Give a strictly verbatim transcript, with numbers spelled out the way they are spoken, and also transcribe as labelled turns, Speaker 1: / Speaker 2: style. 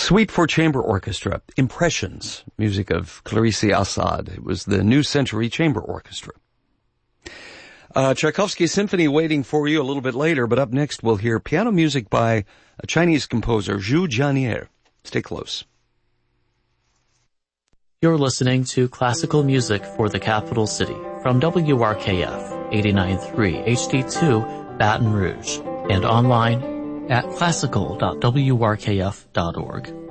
Speaker 1: Suite for Chamber Orchestra, Impressions, music of Clarice Assad. It was the New Century Chamber Orchestra. Uh, Tchaikovsky Symphony waiting for you a little bit later, but up next we'll hear piano music by a Chinese composer, Zhu Jianier. Stay close.
Speaker 2: You're listening to Classical Music for the Capital City from W R K F eighty-nine point three H D two Baton Rouge and online at classical dot w r k f dot org.